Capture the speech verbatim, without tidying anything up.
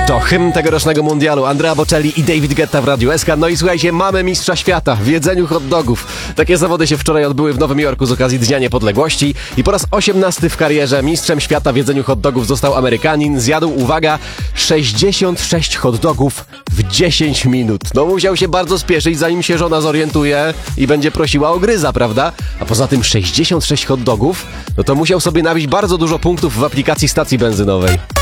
To hymn tegorocznego mundialu. Andrea Bocelli i David Guetta w Radiu S K. No i słuchajcie, mamy mistrza świata w jedzeniu hot dogów. Takie zawody się wczoraj odbyły w Nowym Jorku z okazji Dnia Niepodległości i po raz osiemnasty w karierze mistrzem świata w jedzeniu hot dogów został Amerykanin. Zjadł, uwaga, sześćdziesiąt sześć hot dogów w dziesięć minut. No musiał się bardzo spieszyć, zanim się żona zorientuje i będzie prosiła o gryza, prawda? A poza tym sześćdziesiąt sześć hot dogów, no to musiał sobie nabić bardzo dużo punktów w aplikacji stacji benzynowej.